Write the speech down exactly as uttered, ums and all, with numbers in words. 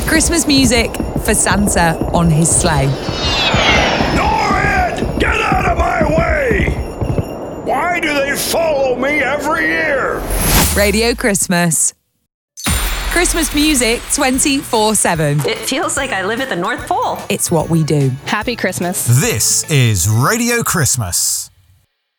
Christmas music for Santa on his sleigh. Norrid! Get out of my way! Why do they follow me every year? Radio Christmas. Christmas music twenty-four seven. It feels like I live at the North Pole. It's what we do. Happy Christmas. This is Radio Christmas.